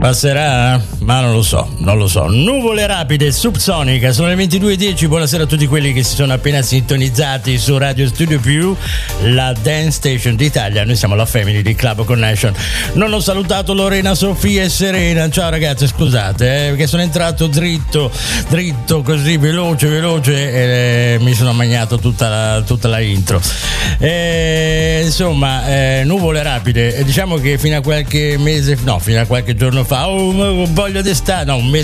Passerà? Ma non lo so. Nuvole rapide, subsonica, sono le 22:10. Buonasera a tutti quelli che si sono appena sintonizzati su Radio Studio Più, la dance station d'Italia. Noi siamo la family di Club Connection. Non ho salutato Lorena, Sofia e Serena. Ciao ragazze, scusate, perché sono entrato dritto così, veloce e mi sono mangiato tutta la intro. Nuvole rapide. Diciamo che fino a qualche giorno fa, un